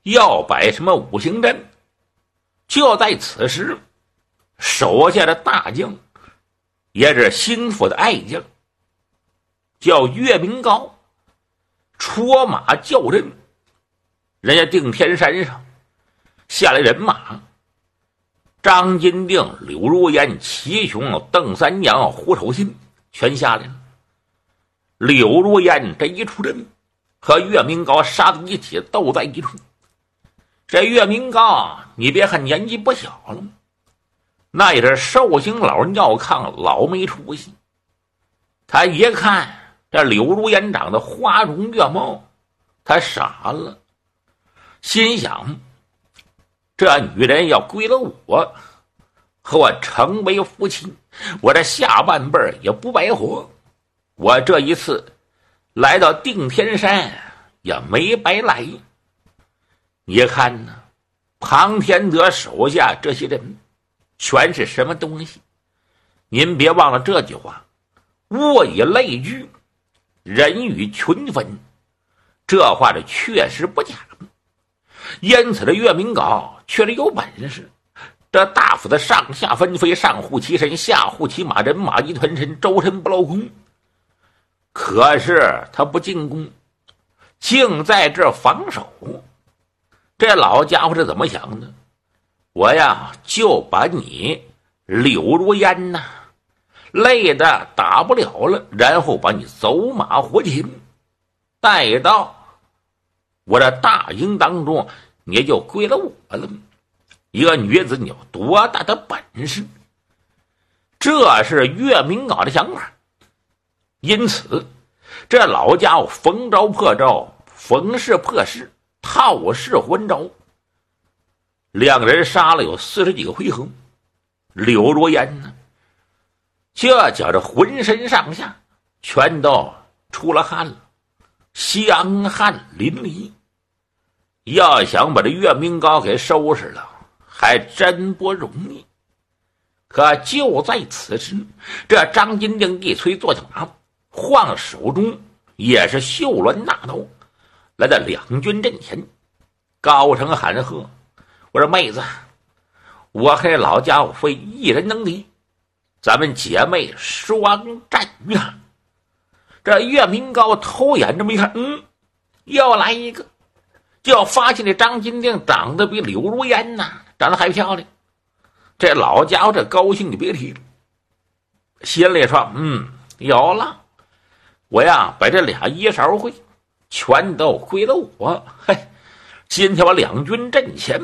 要摆什么五行阵。就在此时，手下的大将，也是心腹的爱将，叫岳明高，出马叫阵。人家定天山上下来人马，张金定、柳如烟、齐雄、邓三娘、胡守信全下来了。柳如烟这一出阵，和岳明高杀在一起，斗在一处。这岳明高，你别看年纪不小了，那也是寿星老尿炕，老没出息。他一看这柳如烟长得花容月貌，他傻了，心想这女人要归了我，和我成为夫妻，我这下半辈也不白活。我这一次来到定天山也没白来。你看呢，庞天德手下这些人全是什么东西？您别忘了这句话，物以类聚，人以群分，这话是确实不假。因此这岳明镐确实有本事，这大斧子上下纷飞，上护其身，下护其马，人马一团身，周身不镂空。可是他不进攻，竟在这防守。这老家伙是怎么想的？我呀就把你柳如烟呐累得打不了了，然后把你走马活擒，带到我的大营当中，你就归了我了。一个女子你有多大的本事？这是岳明镐的想法。因此这老家伙逢招破招，逢势破势，套式还招。两人杀了有40几个回合，柳如烟呢，这觉着浑身上下全都出了汗了，香汗淋漓。要想把这岳明镐给收拾了，还真不容易。可就在此时，这张金定一催坐下马，晃手中也是绣鸾大刀，来到两军阵前，高声喊喝：“我说妹子，我和这老家伙非一人能敌，咱们姐妹双战于他。”这岳明镐偷眼这么一看，又来一个，就发现这张金定长得比柳如烟呐长得还漂亮。这老家伙这高兴就别提了，心里说：“有了，我呀把这俩一勺会全都归了我。嘿，今天我两军阵前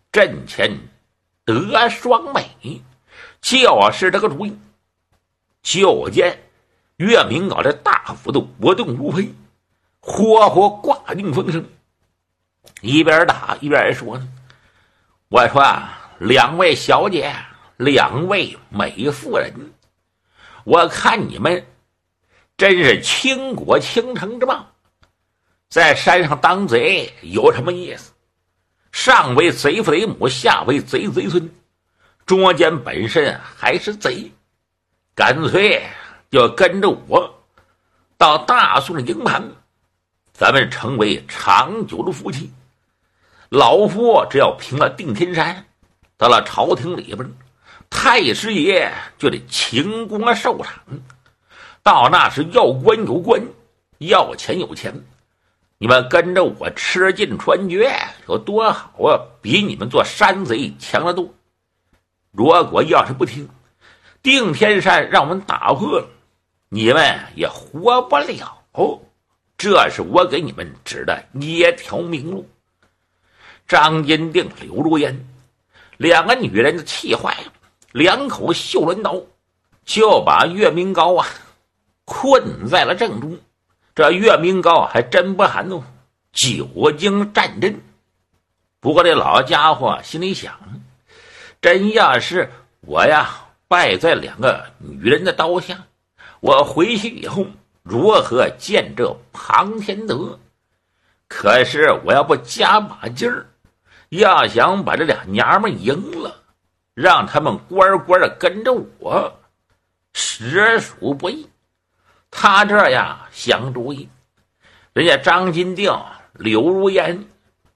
得双美，就是这个主意。”就见岳明镐这大斧子活动如飞，活活挂定风声，一边打一边说呢：“我说两位小姐，两位美妇人，我看你们真是倾国倾城之貌，在山上当贼有什么意思？上为贼父贼母，下为贼贼孙，中间本身还是贼，干脆就跟着我到大宋的营盘，咱们成为长久的夫妻。老夫只要平了定天山，到了朝廷里边，太师爷就得清官授赏，到那时要官有官，要钱有钱，你们跟着我吃尽穿绝有多好啊，比你们做山贼强得多。如果要是不听，定天山让我们打破了，你们也活不了。这是我给你们指的一条明路。”张金定、柳如烟两个女人就气坏了，两口绣鸾刀就把岳明镐困在了正中。这岳明镐还真不含糊，久经战阵。不过这老家伙心里想，真要是我败在两个女人的刀下，我回去以后如何见这庞天德？可是我要不加把劲儿，要想把这俩娘们赢了，让他们乖乖的跟着我，实属不易。他这想主意，人家张金定、柳如烟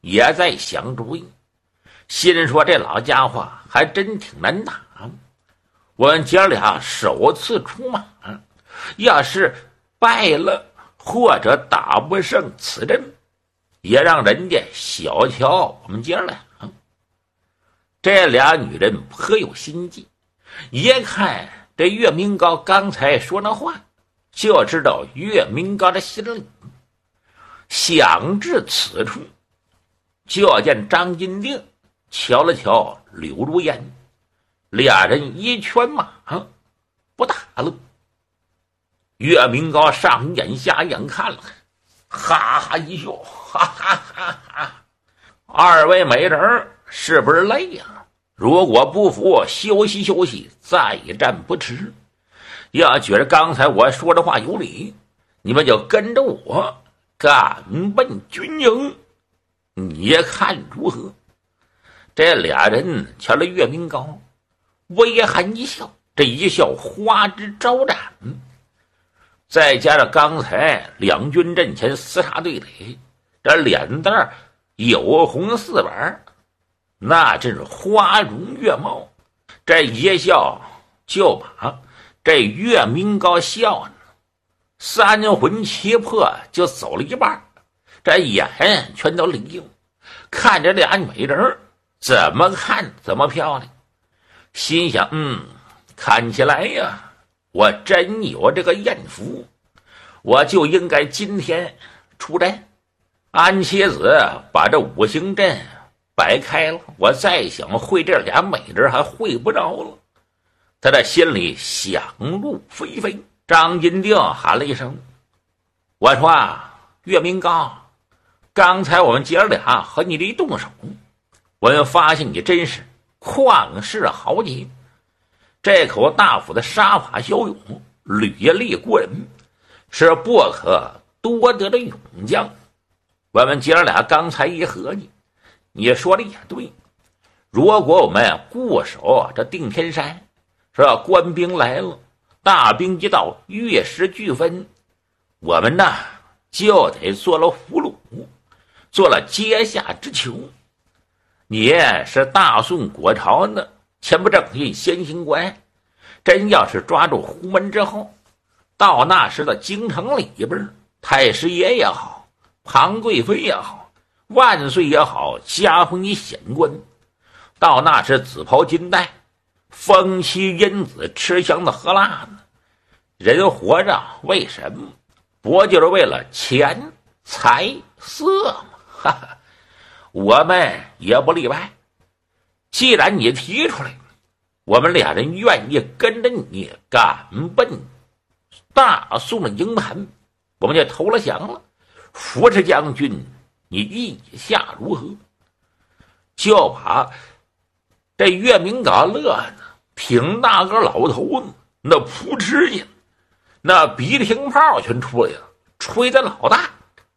也在想主意，心说这老家伙还真挺难打。我们姐俩首次出马，要是败了或者打不胜此阵，也让人家小瞧我们姐俩。这俩女人颇有心计，一看这岳明高刚才说那话，就知道岳明高的心里。想至此处，就见张金定瞧了瞧柳如烟，俩人一拳马不打了。岳明高上眼下眼看了，哈哈一笑，哈哈哈哈！二位美人是不是累呀？如果不服，休息休息，再战不迟。要觉得刚才我说的话有理，你们就跟着我赶奔军营，你看如何？这俩人瞧了岳明高，微含一笑，这一笑花枝招展，再加上刚才两军阵前厮杀对垒，这脸蛋有红似白，那真是花容月貌。这一笑就把这岳明高笑呢三魂七魄就走了一半，这眼全都离了，看着俩美人怎么看怎么漂亮，心想看起来呀，我真有这个艳福，我就应该今天出阵。安妻子把这五行阵摆开了，我再想会这俩美人还会不着了。他在心里想入非非。张金定喊了一声，我说岳明高，刚才我们姐俩和你这一动手，我们发现你真是旷世豪杰，这口大斧的杀法骁勇，履历过人，是不可多得的勇将。我们姐俩刚才一合计，你说的也对，如果我们固守这定天山，是吧？官兵来了，大兵一到，月食俱分，我们呢就得做了俘虏，做了阶下之囚。你是大宋国朝的前不正印先行官，真要是抓住胡门之后，到那时的京城里边，太师爷也好，庞贵妃也好，万岁也好，加封你显官，到那时紫袍金带，风妻荫子，吃香的喝辣的。人活着为什么？不就是为了钱财色吗？哈哈，我们也不例外。既然你提出来，我们俩人愿意跟着你赶奔大宋的营盘，我们就投了降了。扶持将军，你意下如何？就把这岳明高乐呢，挺大个老头子，那扑哧一那鼻涕泡全出来了，吹得老大，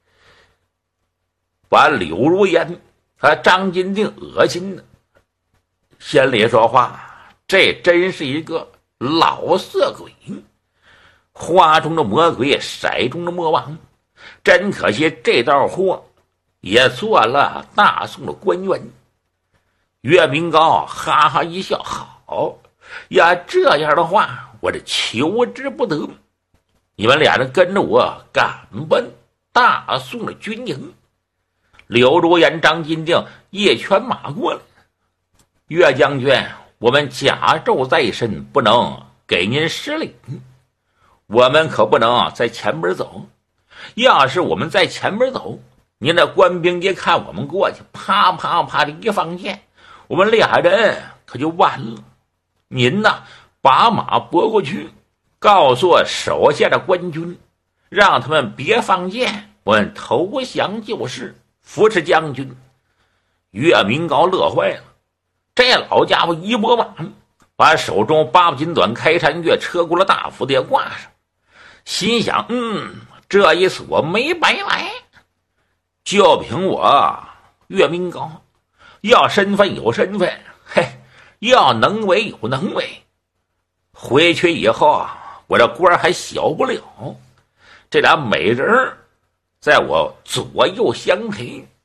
把柳如烟和张金定恶心的。心里说话，这真是一个老色鬼，花中的魔鬼，色中的魔王。真可惜这道货也做了大宋的官员。岳明高哈哈一笑，好呀，这样的话我这求之不得。你们俩人跟着我赶奔大宋的军营。柳如烟、张金定一拳马过来，岳将军，我们甲胄在身，不能给您失礼，我们可不能在前边走。要是我们在前边走，您的官兵一看我们过去，啪啪啪的一放箭，我们俩人可就完了。您呢，把马拨过去，告诉手下的官军，让他们别放箭，我们投降就是，扶持将军。岳明高乐坏了，这老家伙一拨马，把手中八不金短开山月车过了大斧的也挂上，心想这一次我没白来，就凭我岳明高，要身份有身份，要能为有能为。回去以后我这官还小不了，这俩美人在我左右相陪，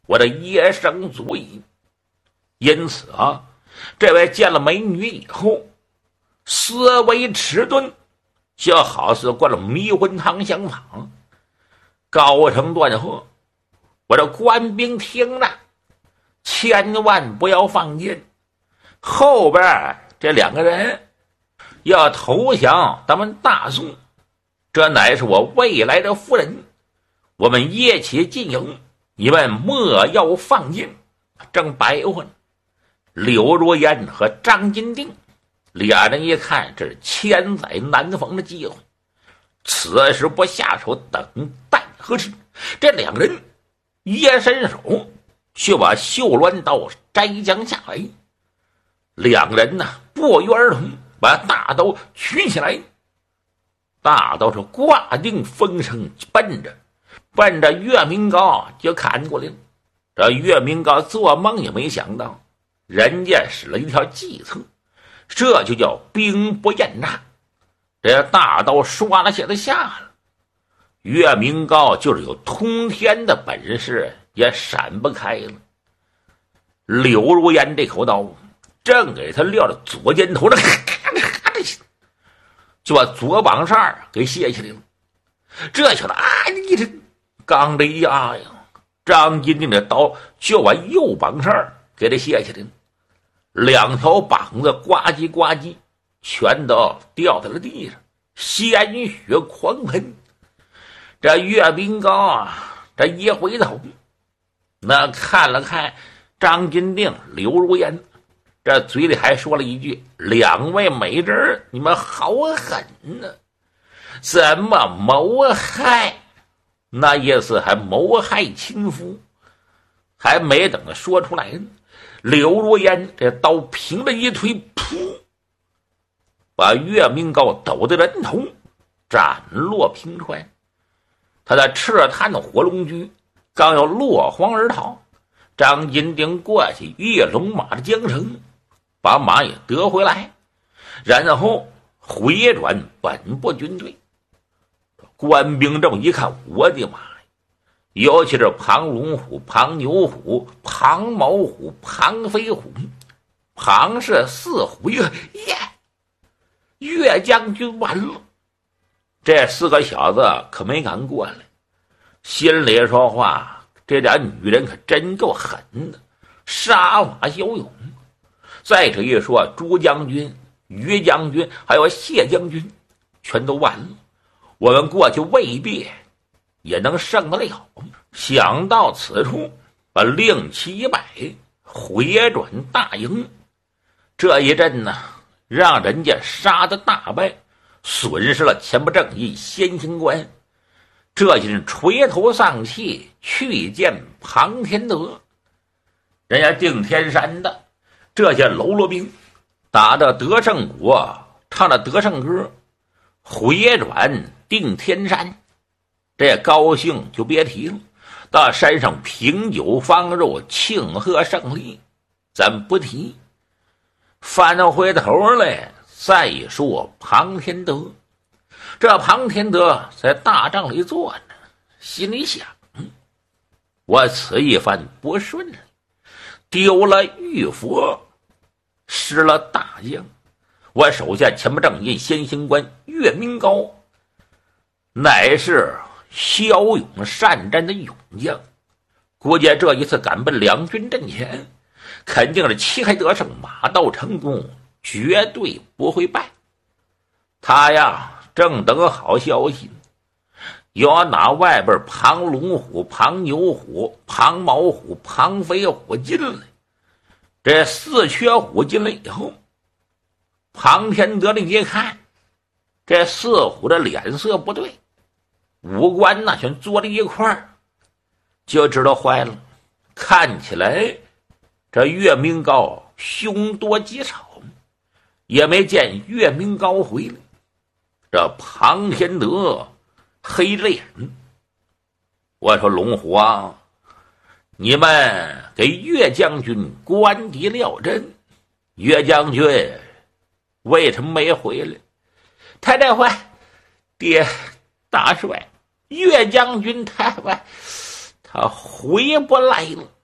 我的野生足矣。因此啊，这位见了美女以后，思维迟钝，就好似灌了迷魂汤相仿，高声断喝：“我这官兵听着，千万不要放箭！后边这2个人要投降咱们大宋，这乃是我未来的夫人，我们夜起进营，你们莫要放箭。”正白话呢，柳如烟和张金定俩人一看，这是千载难逢的机会，此时不下手，等待何时？这2个人一伸手，就把绣鸾刀摘将下来。2个人呢，不约而同把大刀举起来，大刀是挂定风声，奔着岳明高就砍过来了。这岳明高做梦也没想到，人家使了一条计策，这就叫兵不厌诈。这大刀刷了下来下了，岳明高就是有通天的本事，也闪不开了。柳如烟这口刀正给他撂到左肩头上，就把左膀扇给卸下来了。这小子你这刚这一压呀，张金定的刀就把右膀扇给他卸下来了，2条膀子呱唧呱唧全都掉在了地上，鲜血狂喷。这岳明高啊，这一回头，那看了看张金定、刘如烟，这嘴里还说了一句：“2位美人，你们好狠呢！怎么谋害？”那意思还谋害亲夫。还没等他说出来呢，刘如烟这刀平了一推，噗，把岳明高抖的人头斩落平川。他的赤炭的火龙驹刚要落荒而逃，张金定过去一龙马的缰绳，把马也得回来，然后回转本部军队。官兵这么一看，我的妈呀！尤其是庞龙虎、庞牛虎、庞毛虎、庞飞虎，庞氏4虎耶！岳将军完了！这4个小子可没敢过来，心里说话：这俩女人可真够狠的，杀马骁勇。再者一说，朱将军、于将军还有谢将军全都完了，我们过去未必也能胜得了。想到此处，把令旗一摆，回转大营。这一阵呢，让人家杀得大败，损失了前不正义先行官。这些人垂头丧气去见庞天德。人家定天山的这些喽啰兵打着德胜鼓，唱着德胜歌，回转定天山，这高兴就别提了。到山上品酒方肉，庆贺胜利，咱不提。翻回头来再说庞天德。这庞天德在大帐里坐着，心里想：我此一番不顺利，丢了玉佛，失了大将，我手下前不正义先行官岳明高乃是骁勇善战的勇将，估计这一次赶奔两军阵前，肯定是旗开得胜，马到成功，绝对不会败。他呀正等好消息，有哪外边庞龙虎、庞牛虎、庞毛虎、庞飞虎进来。这4缺虎进来以后，庞天德的一看，这4虎的脸色不对，五官那全坐在一块儿，就知道坏了。看起来这岳明高凶多吉少，也没见岳明高回来。这庞天德黑着眼，我说龙虎啊，你们给岳将军关敌廖阵，岳将军为什么没回来？太坏，爹大帅，岳将军太坏，他回不来了。